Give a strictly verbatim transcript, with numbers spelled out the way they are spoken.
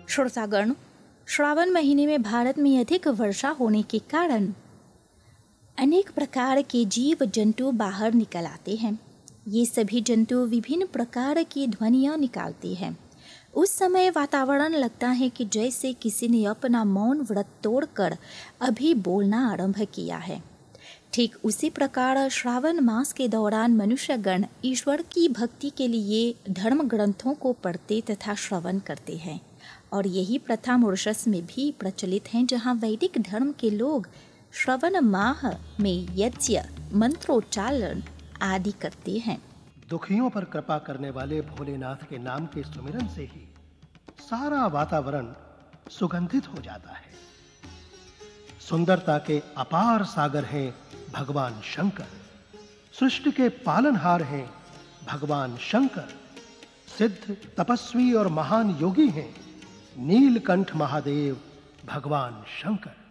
श्रोतागण, श्रावण महीने में भारत में अधिक वर्षा होने के कारण अनेक प्रकार के जीव जंतु बाहर निकल आते हैं। ये सभी जंतु विभिन्न प्रकार की ध्वनियाँ निकालते हैं। उस समय वातावरण लगता है कि जैसे किसी ने अपना मौन व्रत तोड़कर अभी बोलना आरंभ किया है। ठीक उसी प्रकार श्रावण मास के दौरान मनुष्यगण ईश्वर की भक्ति के लिए धर्म ग्रंथों को पढ़ते तथा श्रवण करते हैं, और यही प्रथा मॉरिशस में भी प्रचलित है, जहाँ वैदिक धर्म के लोग श्रवण माह में यज्ञ, मंत्रोच्चारण आदि करते हैं। दुखियों पर कृपा करने वाले भोलेनाथ के नाम के सुमिरन से ही सारा वातावरण सुगंधित हो जाता है। सुंदरता के अपार सागर हैं भगवान शंकर। सृष्टि के पालनहार हैं भगवान शंकर। सिद्ध, तपस्वी और महान योगी हैं नीलकंठ महादेव भगवान शंकर।